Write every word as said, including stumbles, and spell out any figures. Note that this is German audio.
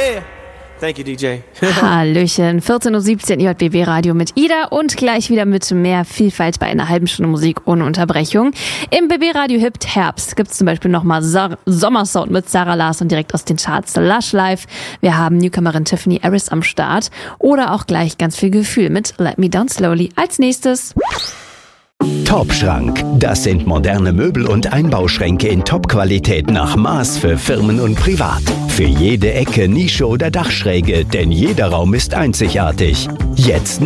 Yeah! Thank you, D J. Hallöchen, vierzehn Uhr siebzehn J B B Radio mit Ida und gleich wieder mit mehr Vielfalt bei einer halben Stunde Musik ohne Unterbrechung. Im B B Radio Hip Herbst gibt's zum Beispiel nochmal Sa- Sommersound mit Sarah Larsson direkt aus den Charts, Lush Life. Wir haben Newcomerin Tiffany Harris am Start oder auch gleich ganz viel Gefühl mit Let Me Down Slowly als nächstes. Top-Schrank. Das sind moderne Möbel und Einbauschränke in Top-Qualität nach Maß für Firmen und Privat. Für jede Ecke, Nische oder Dachschräge, denn jeder Raum ist einzigartig. Jetzt